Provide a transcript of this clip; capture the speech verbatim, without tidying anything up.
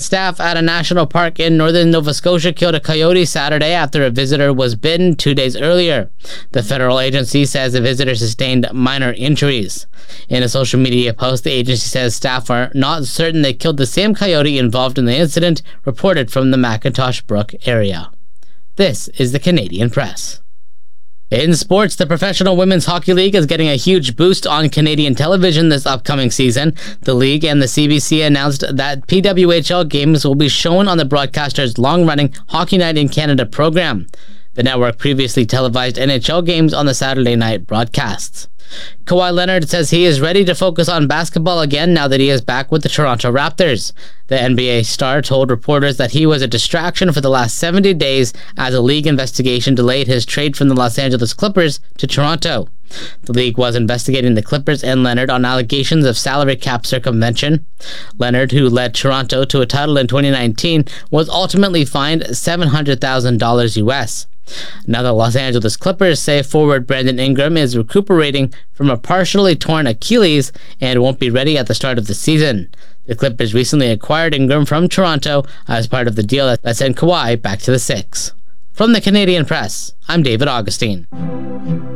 staff at a national park in northern Nova Scotia killed a coyote Saturday after a visitor was bitten two days earlier. The federal agency says the visitor sustained minor injuries. In a social media post, the agency says staff are not certain they killed the same coyote involved in the incident, reported from the McIntosh Brook area. This is the Canadian Press. In sports, the Professional Women's Hockey League is getting a huge boost on Canadian television this upcoming season. The league and the C B C announced that P W H L games will be shown on the broadcaster's long-running Hockey Night in Canada program. The network previously televised N H L games on the Saturday night broadcasts. Kawhi Leonard says he is ready to focus on basketball again now that he is back with the Toronto Raptors. The N B A star told reporters that he was a distraction for the last seventy days as a league investigation delayed his trade from the Los Angeles Clippers to Toronto. The league was investigating the Clippers and Leonard on allegations of salary cap circumvention. Leonard, who led Toronto to a title in twenty nineteen, was ultimately fined seven hundred thousand dollars U S. Now the Los Angeles Clippers say forward Brandon Ingram is recuperating from a partially torn Achilles and won't be ready at the start of the season. The Clippers recently acquired Ingram from Toronto as part of the deal that sent Kawhi back to the Six. From the Canadian Press, I'm David Augustine.